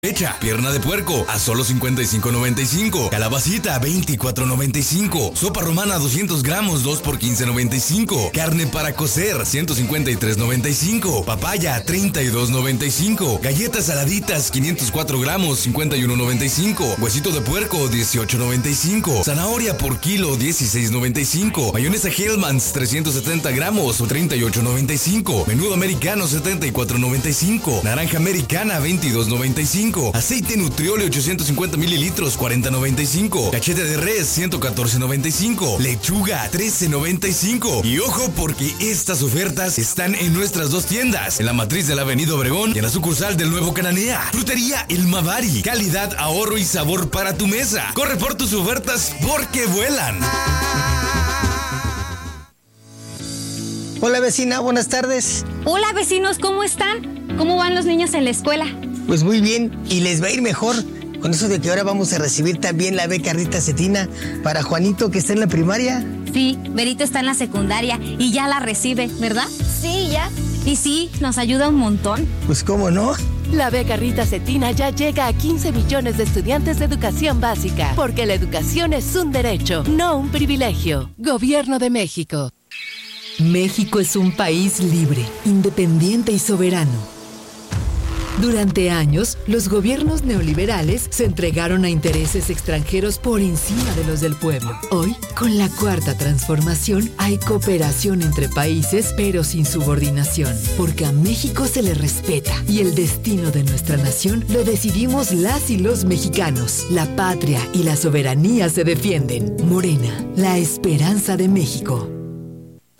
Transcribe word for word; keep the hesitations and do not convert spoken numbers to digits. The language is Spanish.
Hecha, pierna de puerco a solo cincuenta y cinco noventa y cinco. Calabacita a veinticuatro noventa y cinco. Sopa romana doscientos gramos, dos por quince noventa y cinco. Carne para cocer ciento cincuenta y tres noventa y cinco. Papaya treinta y dos noventa y cinco. Galletas saladitas quinientos cuatro gramos, cincuenta y uno noventa y cinco. Huesito de puerco dieciocho noventa y cinco. Zanahoria por kilo dieciséis noventa y cinco. Mayonesa Hellmann's trescientos setenta gramos, treinta y ocho noventa y cinco. Menudo americano setenta y cuatro noventa y cinco. Naranja americana veintidós noventa y cinco. Aceite Nutriole ochocientos cincuenta mililitros, cuarenta noventa y cinco. Cachete de res ciento catorce noventa y cinco. Lechuga trece noventa y cinco. Y ojo, porque estas ofertas están en nuestras dos tiendas, en la matriz de la Avenida Obregón y en la sucursal del Nuevo Cananea. Frutería El Mavari, calidad, ahorro y sabor para tu mesa. Corre por tus ofertas porque vuelan. Hola vecina, buenas tardes. Hola vecinos, ¿cómo están? ¿Cómo van los niños en la escuela? Pues muy bien, y les va a ir mejor con eso de que ahora vamos a recibir también la beca Rita Cetina para Juanito, que está en la primaria. Sí, Berito está en la secundaria y ya la recibe, ¿verdad? Sí, ya. Y sí, nos ayuda un montón. Pues cómo no. La beca Rita Cetina ya llega a quince millones de estudiantes de educación básica, porque la educación es un derecho, no un privilegio. Gobierno de México. México es un país libre, independiente y soberano. Durante años, los gobiernos neoliberales se entregaron a intereses extranjeros por encima de los del pueblo. Hoy, con la cuarta transformación, hay cooperación entre países, pero sin subordinación, porque a México se le respeta y el destino de nuestra nación lo decidimos las y los mexicanos. La patria y la soberanía se defienden. Morena, la esperanza de México.